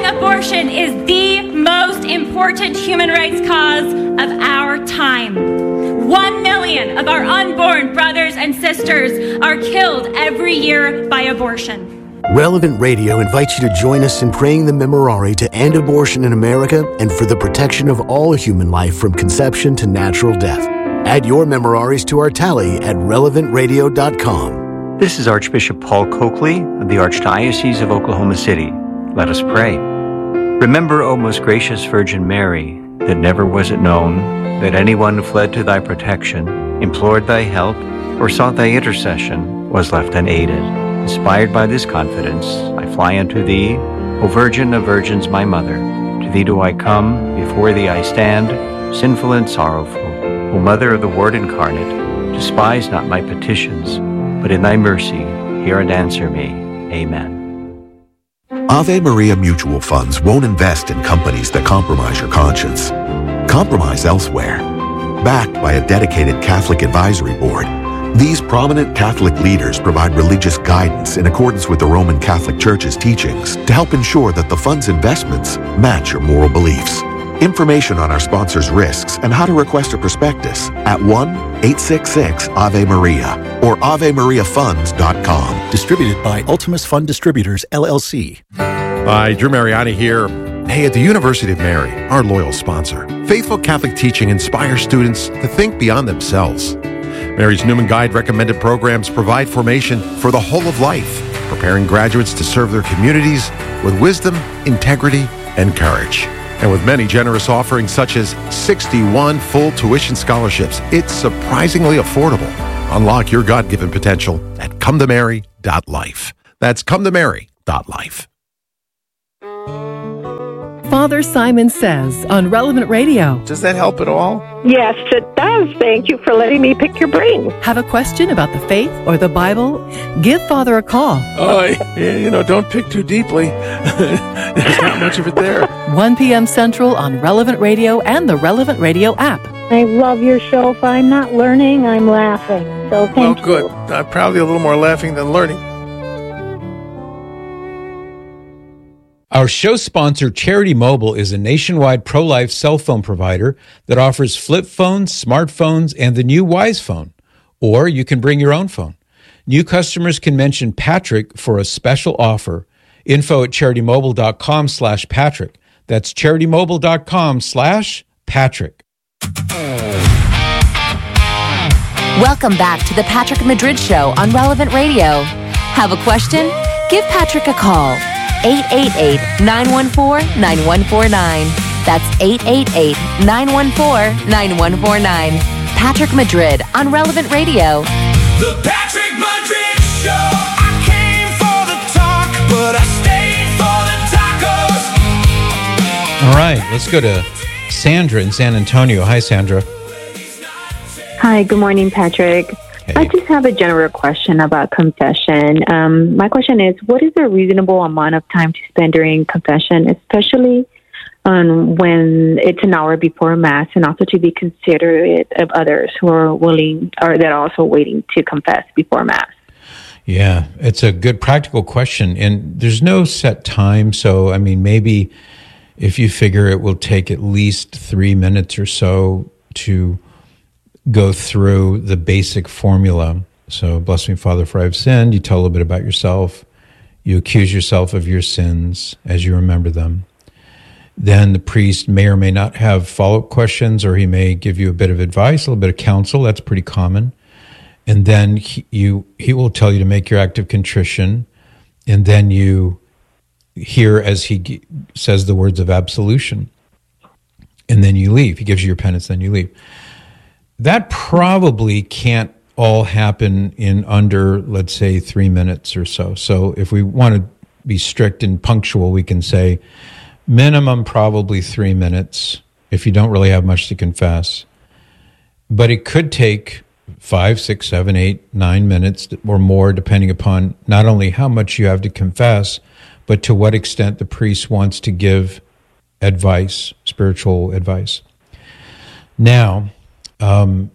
Abortion is the most important human rights cause of our time. 1 million of our unborn brothers and sisters are killed every year by abortion. Relevant Radio invites you to join us in praying the Memorare to end abortion in America and for the protection of all human life from conception to natural death. Add your Memoraries to our tally at relevantradio.com. This is Archbishop Paul Coakley of the Archdiocese of Oklahoma City. Let us pray. Remember, O most gracious Virgin Mary, that never was it known that anyone who fled to thy protection, implored thy help, or sought thy intercession was left unaided. Inspired by this confidence, I fly unto thee, O Virgin of Virgins, my Mother. To thee do I come, before thee I stand, sinful and sorrowful. O Mother of the Word incarnate, despise not my petitions, but in thy mercy hear and answer me. Amen. Ave Maria Mutual Funds won't invest in companies that compromise your conscience. Compromise elsewhere. Backed by a dedicated Catholic advisory board, these prominent Catholic leaders provide religious guidance in accordance with the Roman Catholic Church's teachings to help ensure that the fund's investments match your moral beliefs. Information on our sponsors' risks and how to request a prospectus at 1-866-AVE-MARIA or AveMariaFunds.com. Distributed by Ultimus Fund Distributors, LLC. Hi, Drew Mariani here. Hey, at the University of Mary, our loyal sponsor, faithful Catholic teaching inspires students to think beyond themselves. Mary's Newman Guide recommended programs provide formation for the whole of life, preparing graduates to serve their communities with wisdom, integrity, and courage. And with many generous offerings such as 61 full tuition scholarships, it's surprisingly affordable. Unlock your God-given potential at cometomary.life. That's cometomary.life. Father Simon Says on Relevant Radio. Does that help at all? Yes, it does. Thank you for letting me pick your brain. Have a question about the faith or the Bible? Give Father a call. Don't pick too deeply. There's not much of it there. 1 p.m. Central on Relevant Radio and the Relevant Radio app. I love your show. If I'm not learning, I'm laughing. So thank you. Good. Probably a little more laughing than learning. Our show sponsor, Charity Mobile, is a nationwide pro-life cell phone provider that offers flip phones, smartphones, and the new Wise Phone. Or you can bring your own phone. New customers can mention Patrick for a special offer. Info at CharityMobile.com/Patrick. That's CharityMobile.com/Patrick. Welcome back to the Patrick Madrid Show on Relevant Radio. Have a question? Give Patrick a call. 888-914-9149. That's 888-914-9149. Patrick Madrid on Relevant Radio. The Patrick Madrid Show. I came for the talk, but I stayed for the tacos. All right, let's go to Sandra in San Antonio. Hi, Sandra. Hi, good morning, Patrick. Hey. I just have a general question about confession. My question is, what is a reasonable amount of time to spend during confession, especially when it's an hour before Mass, and also to be considerate of others who are willing or that are also waiting to confess before Mass? Yeah, it's a good practical question, and there's no set time. So, I mean, maybe if you figure it will take at least 3 minutes or so to go through the basic formula. So, bless me, Father, for I have sinned. You tell a little bit about yourself. You accuse yourself of your sins as you remember them. Then the priest may or may not have follow-up questions, or he may give you a bit of advice, a little bit of counsel. That's pretty common. And then he will tell you to make your act of contrition, and then you hear as he says the words of absolution, and then you leave. He gives you your penance, then you leave. That probably can't all happen in under, let's say, 3 minutes or so. So if we want to be strict and punctual, we can say minimum probably 3 minutes if you don't really have much to confess. But it could take 5, 6, 7, 8, 9 minutes or more, depending upon not only how much you have to confess, but to what extent the priest wants to give advice, spiritual advice. Now,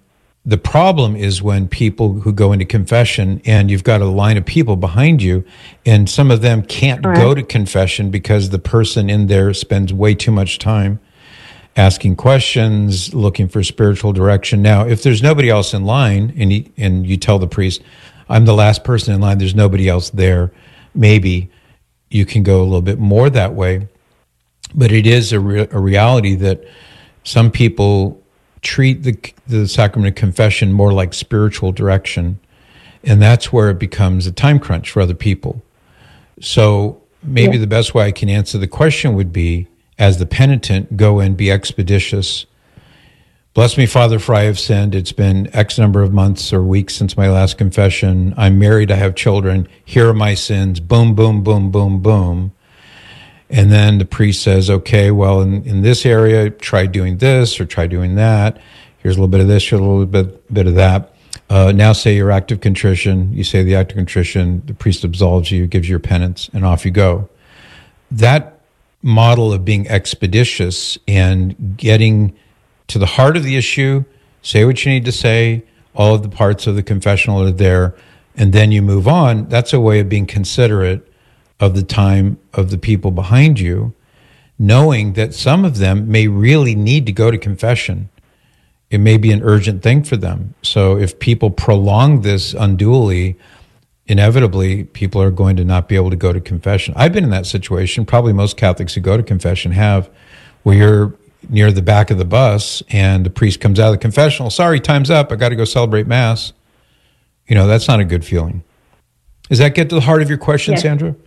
The problem is when people who go into confession and you've got a line of people behind you and some of them can't go to confession because the person in there spends way too much time asking questions, looking for spiritual direction. Now, if there's nobody else in line and you tell the priest, I'm the last person in line, there's nobody else there, maybe you can go a little bit more that way. But it is a reality that some people treat the sacrament of confession more like spiritual direction, and that's where it becomes a time crunch for other people. So maybe the best way I can answer the question would be, as the penitent, go and be expeditious. Bless me, Father, for I have sinned. It's been X number of months or weeks since my last confession. I'm married, I have children. Here are my sins. Boom, boom, boom, boom, boom. And then the priest says, okay, well, in this area, try doing this or try doing that. Here's a little bit of this, here's a little bit of that. Now say your act of contrition. You say the act of contrition, the priest absolves you, gives you your penance, and off you go. That model of being expeditious and getting to the heart of the issue, say what you need to say, all of the parts of the confessional are there, and then you move on, that's a way of being considerate of the time of the people behind you, knowing that some of them may really need to go to confession. It may be an urgent thing for them. So if people prolong this unduly, inevitably people are going to not be able to go to confession. I've been in that situation. Probably most Catholics who go to confession have, where you're near the back of the bus and the priest comes out of the confessional, sorry, time's up, I got to go celebrate Mass. That's not a good feeling. Does that get to the heart of your question, Yes. Sandra?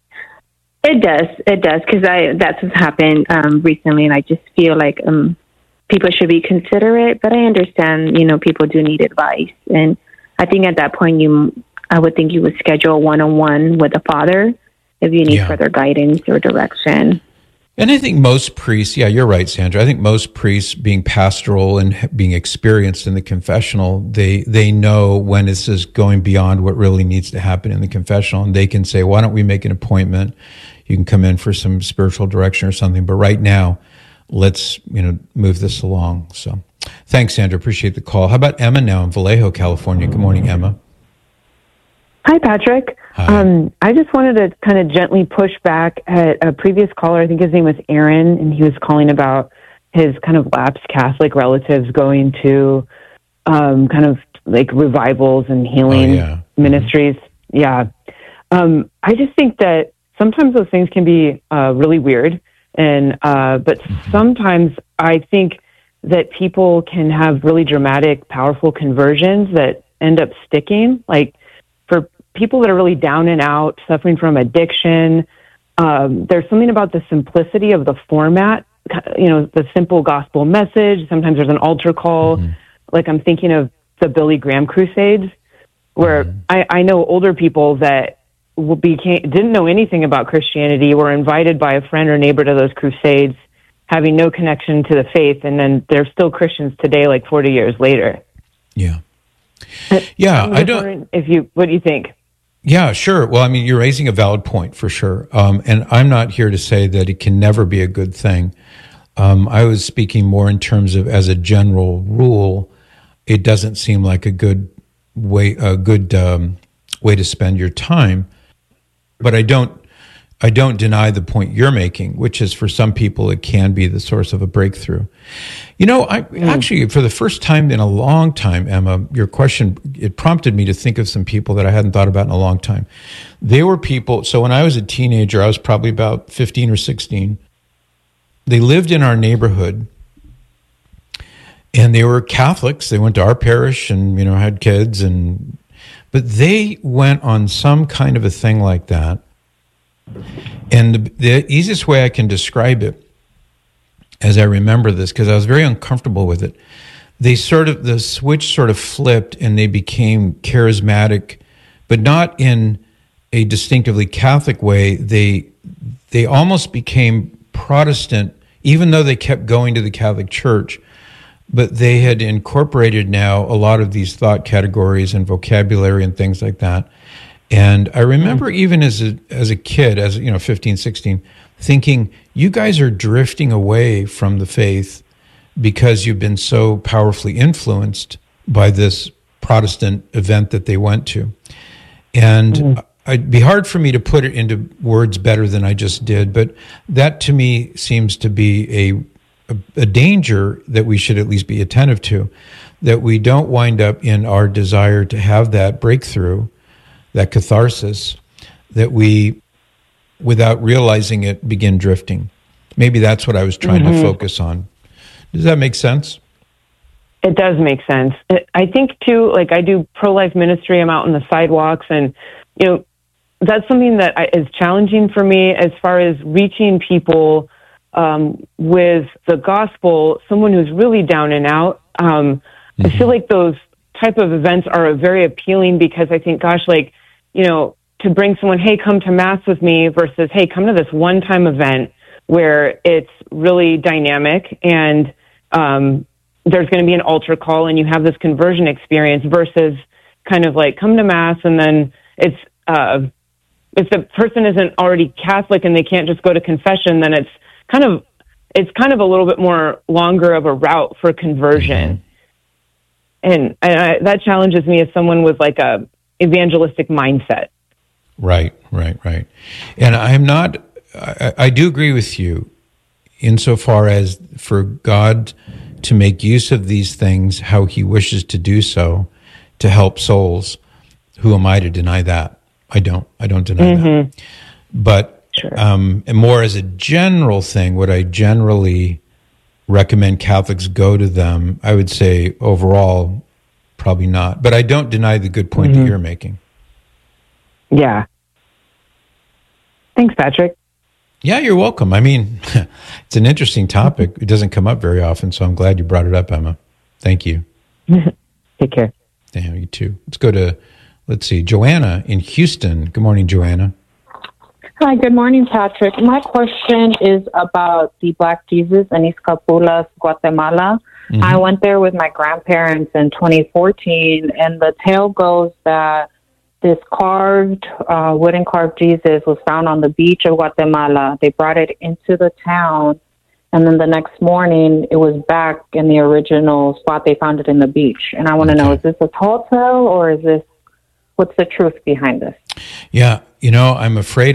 It does, because that's what's happened recently, and I just feel like people should be considerate, but I understand, people do need advice, and I think at that point, I would think you would schedule a one-on-one with a father if you need further guidance or direction. And I think most priests, you're right, Sandra. I think most priests, being pastoral and being experienced in the confessional, they know when this is going beyond what really needs to happen in the confessional, and they can say, why don't we make an appointment? You can come in for some spiritual direction or something, but right now, let's move this along. So thanks, Sandra. Appreciate the call. How about Emma now in Vallejo, California? Good morning, Emma. Hi, Patrick. Hi. I just wanted to kind of gently push back at a previous caller. I think his name was Aaron, and he was calling about his kind of lapsed Catholic relatives going to kind of like revivals and healing ministries. Yeah. I just think that sometimes those things can be really weird, and but sometimes I think that people can have really dramatic, powerful conversions that end up sticking. Like for people that are really down and out, suffering from addiction, there's something about the simplicity of the format, the simple gospel message. Sometimes there's an altar call. Like I'm thinking of the Billy Graham Crusades, where I know older people that didn't know anything about Christianity, were invited by a friend or neighbor to those crusades, having no connection to the faith, and then they're still Christians today, like 40 years later. Yeah. I don't. What do you think? Yeah, sure. Well, I mean, you're raising a valid point for sure. And I'm not here to say that it can never be a good thing. I was speaking more in terms of, as a general rule, it doesn't seem like a good way to spend your time. But I don't deny the point you're making, which is for some people it can be the source of a breakthrough. Actually, for the first time in a long time, Emma, your question, it prompted me to think of some people that I hadn't thought about in a long time. They were people, so when I was a teenager, I was probably about 15 or 16. They lived in our neighborhood, and they were Catholics. They went to our parish and, had kids, but they went on some kind of a thing like that. And the easiest way I can describe it, as I remember this, because I was very uncomfortable with it, the switch sort of flipped and they became charismatic, but not in a distinctively Catholic way. They almost became Protestant, even though they kept going to the Catholic Church, but they had incorporated now a lot of these thought categories and vocabulary and things like that. And I remember even as a kid, 15, 16, thinking, you guys are drifting away from the faith because you've been so powerfully influenced by this Protestant event that they went to. And it'd be hard for me to put it into words better than I just did, but that to me seems to be a danger that we should at least be attentive to, that we don't wind up in our desire to have that breakthrough, that catharsis, that we, without realizing it, begin drifting. Maybe that's what I was trying to focus on. Does that make sense? It does make sense. I think, too, like I do pro-life ministry. I'm out on the sidewalks, and, you know, that's something that is challenging for me as far as reaching people with the gospel, someone who's really down and out. I feel like those type of events are very appealing because I think, gosh, like, you know, to bring someone, hey, come to Mass with me versus, hey, come to this one-time event where it's really dynamic and there's going to be an altar call and you have this conversion experience versus kind of like come to Mass and then it's if the person isn't already Catholic and they can't just go to confession, then it's kind of a little bit more longer of a route for conversion. And that challenges me as someone with like a evangelistic mindset. Right. And I do agree with you insofar as for God to make use of these things, how he wishes to do so to help souls. Who am I to deny that? I don't deny that. But and more as a general thing, would I generally recommend Catholics go to them? I would say overall, probably not. But I don't deny the good point that you're making. Yeah. Thanks, Patrick. Yeah, you're welcome. I mean, it's an interesting topic. It doesn't come up very often, so I'm glad you brought it up, Emma. Thank you. Take care. Yeah, you too. Let's go to, Joanna in Houston. Good morning, Joanna. Hi, good morning, Patrick. My question is about the Black Jesus in Izcapulas, Guatemala. I went there with my grandparents in 2014, and the tale goes that this wooden carved Jesus was found on the beach of Guatemala. They brought it into the town, and then the next morning, it was back in the original spot they found it in the beach. And I want to know, is this a tall tale, or what's the truth behind this? Yeah, I'm afraid